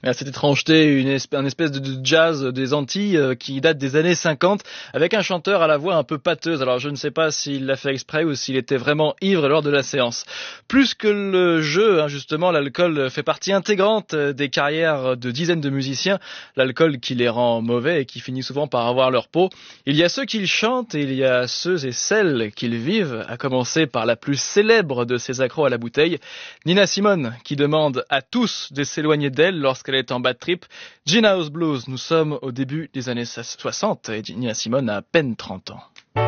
Et à cette étrangeté, un espèce de jazz des Antilles qui date des années 50, avec un chanteur à la voix un peu pâteuse. Alors je ne sais pas s'il l'a fait exprès ou s'il était vraiment ivre lors de la séance. Plus que le jeu, justement, l'alcool fait partie intégrante des carrières de dizaines de musiciens. L'alcool qui les rend mauvais et qui finit souvent par avoir leur peau. Il y a ceux qui le chantent et il y a ceux et celles qui le vivent, à commencer par la plus célèbre de ces accros à la bouteille, Nina Simone, qui demande à tous de s'éloigner d'elle lorsqu'elle est en bad trip. Gin House Blues, nous sommes au début des années 60 et Nina Simone a à peine 30 ans.